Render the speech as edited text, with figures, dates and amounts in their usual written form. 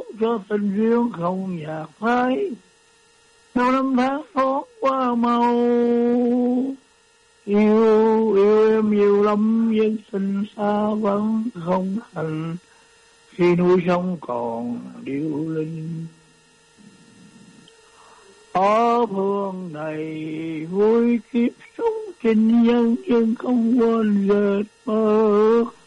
cho tình duyên không nhạt phai. Bao năm tháng thoáng qua mau, yêu em nhiều lắm, nhưng tình xa vẫn không thành, khi núi sông còn điêu linh. Ở phương này vui kiếp sống trình nhân, nhưng không quên dệt mơ.